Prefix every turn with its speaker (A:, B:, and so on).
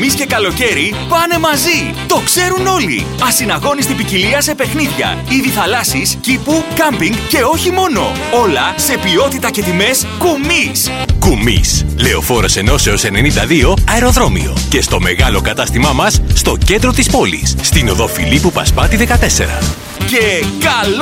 A: Κομίς και καλοκαίρι πάνε μαζί. Το ξέρουν όλοι. Ασυναγώνιστη ποικιλία σε παιχνίδια, είδη θαλάσσης, κήπου, κάμπινγκ και όχι μόνο. Όλα σε ποιότητα και τιμές Κομίς.
B: Κομίς. Λεωφόρος Ενώσεως 92 Αεροδρόμιο. Και στο μεγάλο κατάστημά μας στο κέντρο της πόλης. Στην οδό Φιλίππου Πασπάτη 14.
A: Και καλό